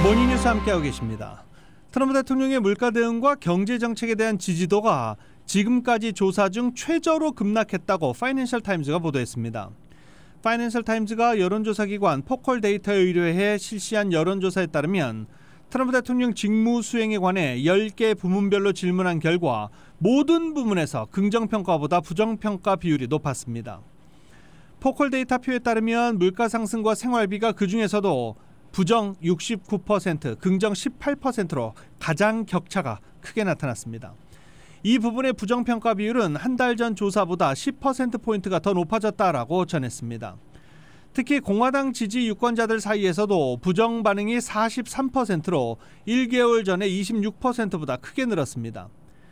모닝뉴스 함께하고 계십니다. 트럼프 대통령의 물가 대응과 경제 정책에 대한 지지도가 지금까지 조사 중 최저로 급락했다고 파이낸셜 타임즈가 보도했습니다. 파이낸셜 타임즈가 여론조사기관 포컬 데이터에 의뢰해 실시한 여론조사에 따르면 트럼프 대통령 직무 수행에 관해 10개 부문별로 질문한 결과 모든 부문에서 긍정평가보다 부정평가 비율이 높았습니다. 포컬 데이터표에 따르면 물가 상승과 생활비가 그중에서도 부정 69%, 긍정 18%로 가장 격차가 크게 나타났습니다. 이 부분의 부정평가 비율은 한 달 전 조사보다 10%포인트가 더 높아졌다라고 전했습니다. 특히 공화당 지지 유권자들 사이에서도 부정 반응이 43%로 1개월 전에 26%보다 크게 늘었습니다.